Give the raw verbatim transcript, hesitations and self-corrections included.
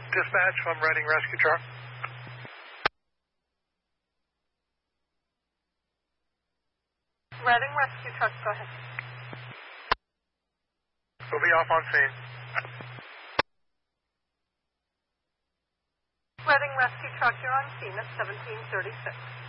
Dispatch from Reading Rescue Truck. Reading Rescue Truck, go ahead. We'll be off on scene. Reading Rescue Truck, you're on scene at seventeen thirty-six.